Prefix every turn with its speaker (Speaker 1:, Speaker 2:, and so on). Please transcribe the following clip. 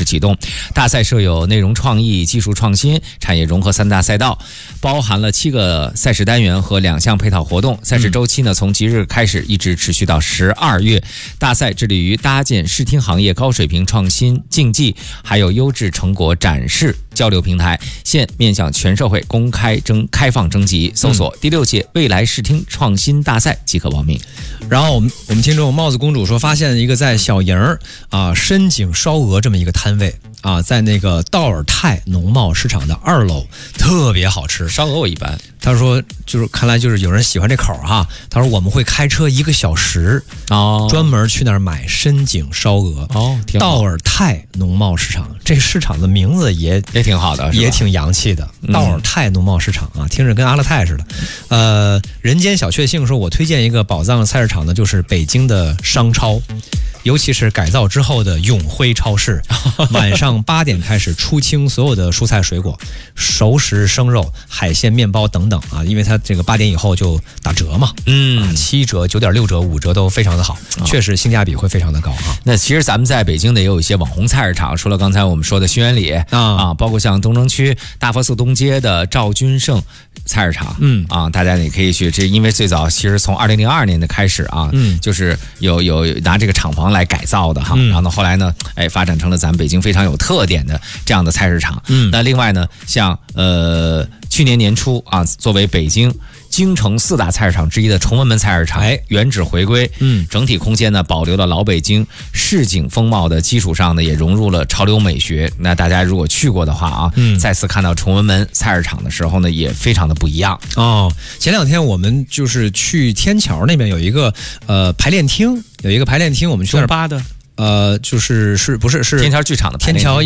Speaker 1: 启动。大赛设有内容创意、技术创新、产业融合3大赛道，包含了7个赛事单元和2项配套活动。赛事周期呢，从即日开始一直持续到12月。大赛致力于搭建视听行业高水平创新竞技，还有优质成果展示交流平台，现面向全社会公开开放征集，搜索第6届未来视听创新大赛即可报名。
Speaker 2: 然后我们听众帽子公主说，发现一个在小营深井烧鹅这么一个摊位啊，在那个道尔泰农贸市场的2楼，特别好吃。
Speaker 1: 烧鹅我一般，
Speaker 2: 他说就是看来就是有人喜欢这口哈。他说我们会开车1个小时专门去那儿买深井烧鹅道尔泰农贸市场，这个市场的名字也
Speaker 1: 挺好的，
Speaker 2: 也挺洋气的。道尔泰农贸市场啊，听着跟阿勒泰似的。人间小确幸说，我推荐一个宝藏菜市场呢，就是北京的商超，尤其是改造之后的永辉超市，晚上8点开始出清所有的蔬菜水果、熟食、生肉、海鲜、面包等等啊，因为它这个8点以后就打折嘛，7折、9.6折、5折都非常的好，确实性价比会非常的高啊。
Speaker 1: 那其实咱们在北京的也有一些网红菜市场，除了刚才我们说的轩辕里包括像东城区大佛寺东街的赵君盛菜市场，大家也可以去。这因为最早其实从2002年的开始就是有拿这个厂房来改造的哈，然后呢后来呢，发展成了咱们北京非常有特点的这样的菜市场。那另外呢，像去年年初作为北京京城4大菜市场之一的崇文门菜市场，原址回归，整体空间呢保留了老北京市井风貌的基础上呢，也融入了潮流美学。那大家如果去过的话再次看到崇文门菜市场的时候呢，也非常的不一样
Speaker 2: 前2天我们就是去天桥那边有一个排练厅，我们去那儿
Speaker 1: 8的
Speaker 2: 就是不是
Speaker 1: 天桥剧场的
Speaker 2: 天桥